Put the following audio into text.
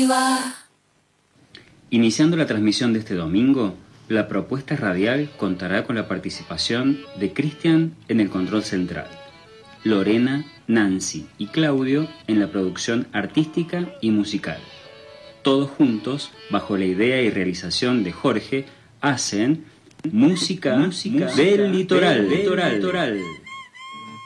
arriba. Iniciando la transmisión de este domingo, la propuesta radial contará con la participación de Cristian en el control central, Lorena, Nancy y Claudio en la producción artística y musical. Todos juntos, bajo la idea y realización de Jorge, hacen música del litoral.